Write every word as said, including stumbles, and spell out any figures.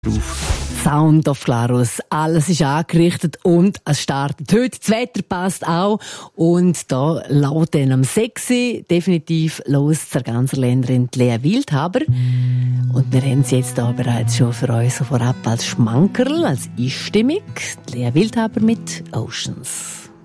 Sound of Glarus. Alles ist angerichtet und es startet heute. Das Wetter passt auch. Und da laut dann am sechs Uhr definitiv los zur ganzen Länderin Lea Wildhaber. Und wir haben sie jetzt da bereits schon für uns so vorab als Schmankerl, als Einstimmung. Lea Wildhaber mit Oceans.